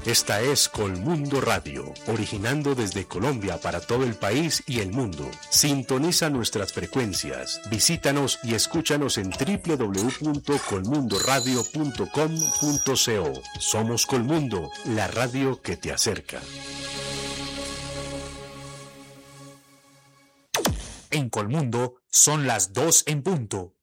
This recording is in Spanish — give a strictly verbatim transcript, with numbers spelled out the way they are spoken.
Esta es Colmundo Radio, originando desde Colombia para todo el país y el mundo. Sintoniza nuestras frecuencias, visítanos y escúchanos en doble u doble u doble u punto colmundo radio punto com punto co. Somos Colmundo, la radio que te acerca. En Colmundo son las dos en punto.